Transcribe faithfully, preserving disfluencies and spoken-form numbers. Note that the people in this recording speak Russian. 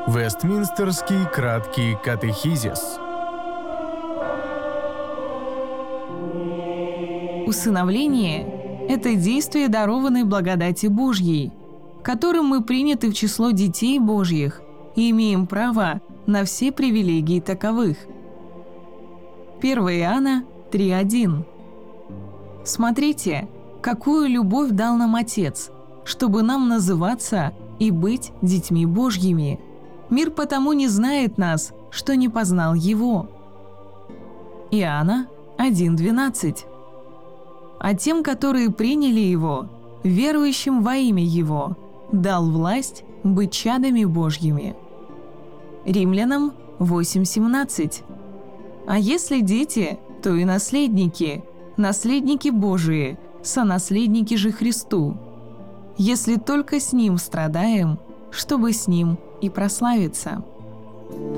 Вестминстерский краткий катехизис. Усыновление – это действие дарованной благодати Божьей, которым мы приняты в число детей Божьих и имеем право на все привилегии таковых. первое Иоанна три один. Смотрите, какую любовь дал нам Отец, чтобы нам называться и быть детьми Божьими. Мир потому не знает нас, что не познал Его. Иоанна один двенадцать. А тем, которые приняли Его, верующим во имя Его, дал власть быть чадами Божьими. Римлянам восемь семнадцать. А если дети, то и наследники, наследники Божии, сонаследники же Христу, если только с Ним страдаем, чтобы с Ним и прославиться.